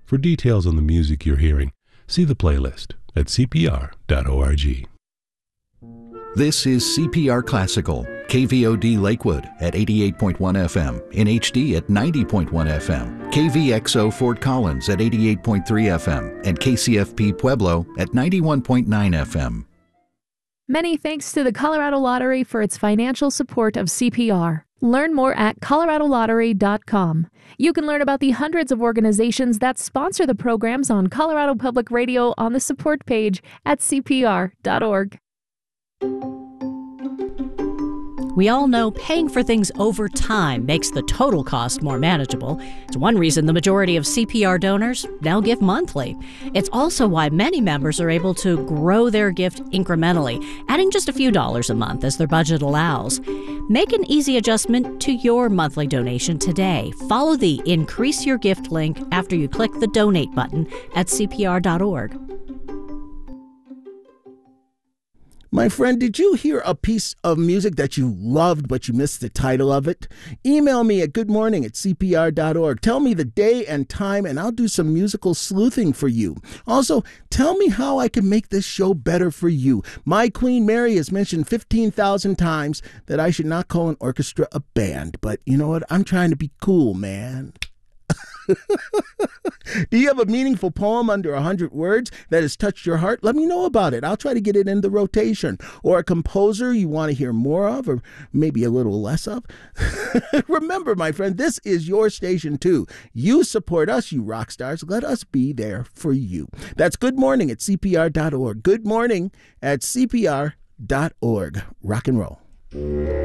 For details on the music you're hearing, see the playlist at cpr.org. This is CPR Classical, KVOD Lakewood at 88.1 FM, in HD at 90.1 FM, KVXO Fort Collins at 88.3 FM, and KCFP Pueblo at 91.9 FM. Many thanks to the Colorado Lottery for its financial support of CPR. Learn more at coloradolottery.com. You can learn about the hundreds of organizations that sponsor the programs on Colorado Public Radio on the support page at cpr.org. We all know paying for things over time makes the total cost more manageable. It's one reason the majority of CPR donors now give monthly. It's also why many members are able to grow their gift incrementally, adding just a few dollars a month as their budget allows. Make an easy adjustment to your monthly donation today. Follow the Increase Your Gift link after you click the Donate button at cpr.org. My friend, did you hear a piece of music that you loved but you missed the title of it? Email me at goodmorning@cpr.org. Tell me the day and time and I'll do some musical sleuthing for you. Also, tell me how I can make this show better for you. My Queen Mary has mentioned 15,000 times that I should not call an orchestra a band. But you know what? I'm trying to be cool, man. Do you have a meaningful poem under 100 words that has touched your heart? Let me know about it. I'll try to get it in the rotation. Or a composer you want to hear more of, or maybe a little less of. Remember, my friend, this is your station too. You support us, you rock stars. Let us be there for you. That's Good Morning at CPR.org. Good Morning at CPR.org. Rock and roll.